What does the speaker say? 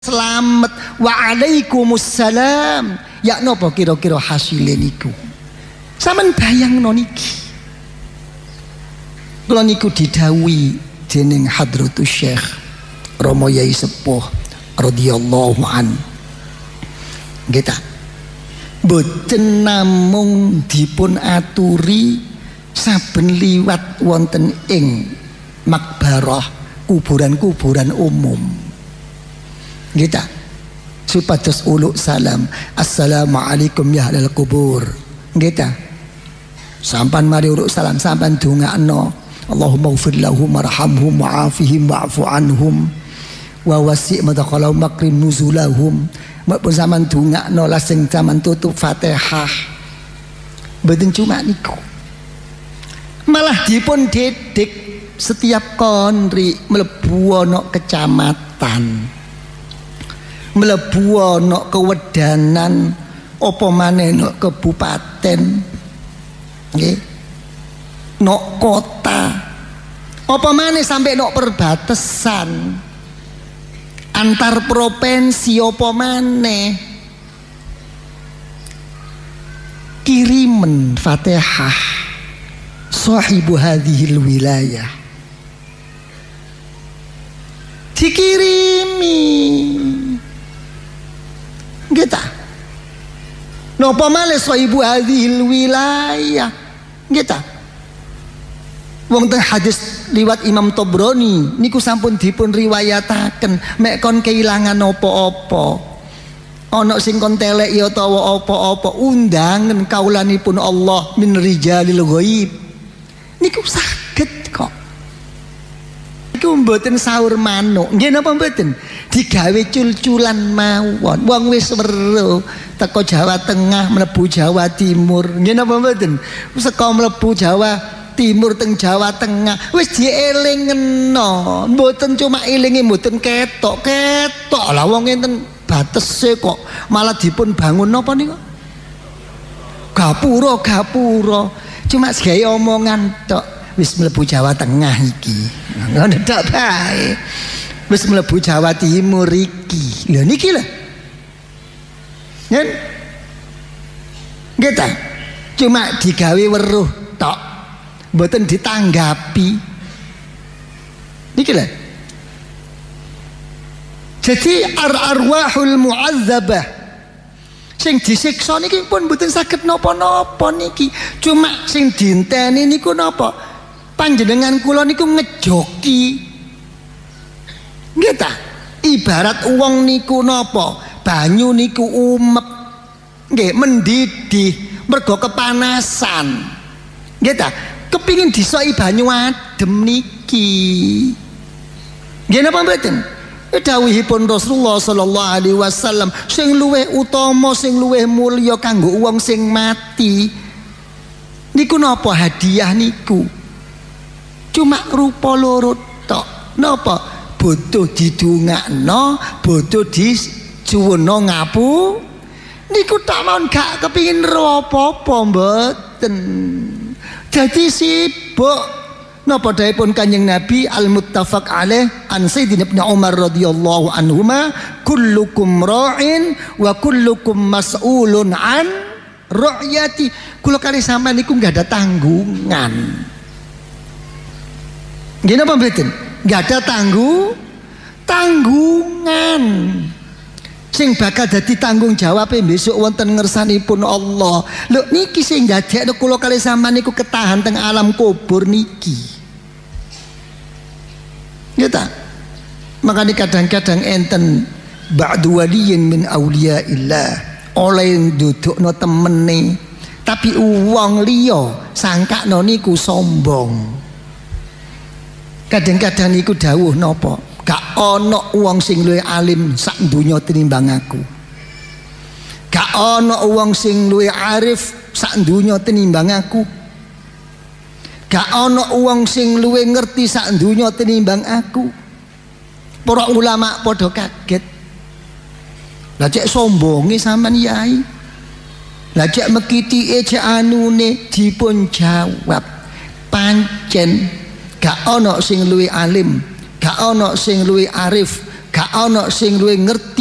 Selamat waalaikumsalam. Ya napa kira-kira hasile niku? Sampeyan bayangno niki. Kula niku didhawuhi dening Hadratus Syekh Rama Yai Sepuh radhiyallahu an. Nggih ta? Boten namung dipun aturi saben liwat wonten ing makbarah kuburan-kuburan umum. Kita supados uluk salam assalamualaikum ya ahlal kubur. Kita sampan mari uluk salam sampan dongakno Allahumma ighfir lahum warhamhum wa'afihim wa'fu anhum wa wasi' madkhalahum makrim nuzulahum. Mbok sampan dongakno lajeng sampan tutup Fatihah. Mboten cuma niku, malah dipun didik setiap konri mlebu ana kecamatan, mlebu ana kewedanan, apa maneh ana kabupaten, nggih, ana kota, apa maneh sampai ana perbatasan antar provinsi, apa maneh kirimen Fatihah sahibu hadhil wilayah, dikirimi kita napa malih sahibu hadhil wilayah kita. Wong teng hadis liwat Imam Tabrani niku sampun dipun riwayataken mek kon kehilangan apa-apa, ana sing kon teleki utawa apa-apa, undangan kaulanipun Allah min rijalil ghaib niku saged kok. Niku mboten sahur manuk, nggih napa mboten? Digawe cul-culan mawon. Wong wis weruh teko Jawa Tengah mlebu Jawa Timur, nggih napa mboten? Saka mlebu Jawa Timur teng Jawa Tengah wis dielingno, mboten cuma elinge mboten ketok-ketok lah wong enten batese kok malah dipun bangun napa niku? Gapura cuma segawe omongan tok. Wis mlebu Jawa Tengah iki, ngono tok bae. Wis mlebu Jawa Timur iki. Lha niki lho. Yen nggih ta, cuma digawe weruh tok, mboten ditanggapi. Niki lho. Jadi arwahul mu'adzabah sing disiksa niki pun mboten saged napa-napa niki. Cuma sing dinteni niku napa? Panjenengan kula niku ngejoki. Nggih ta? Ibarat wong niku napa? Banyu niku umep. Nggih, mendidih mergo kepanasan. Nggih ta? Kepingin disoki banyu adem niki. Nggih napa mboten? Dawuhipun Rasulullah sallallahu alaihi wasallam, sing luwih utama, sing luwih mulya kanggo wong sing mati niku napa? Hadiah niku cuma rupa loro tok. Napa? Butuh didongakno, butuh dijuwono ngapu niku tak mawon, gak kepingin apa-apa mboten. Jadi sibuk napa dawuhipun Kanjeng Nabi al-muttafaq alaih an Sayyidina Ibnu Umar radhiyallahu anhuma, kullukum ra'in wa kullukum mas'ulun an ra'yati. Kula kali sampean niku enggak ada tanggungan. Nggih napa mboten? Enggak ada tanggungan. Sing bakal dadi tanggung jawab besok wonten ngersanipun Allah. Lho niki sing dadekno kula kali sampean niku ketahan teng alam kubur niki. Nggih ta? Makanya kadang-kadang enten ba'du waliyin min auliyaillah oleh ndudukno temene, tapi wong liya sangkakno niku sombong. Kadang-kadang niku dawuh napa? Gak ana wong sing luwih alim sak donya tinimbang aku. Gak ana wong sing luwih arif sak donya tinimbang aku. Gak ana wong sing luwih ngerti sak donya tinimbang aku. Para ulama padha kaget. Lah cek sombonge sampean yai. Lah cek mekitike cek anune dipun jawab. Pancen gak ana sing luwih alim, gak ana sing luwih arif, gak gak ana sing luwih ngerti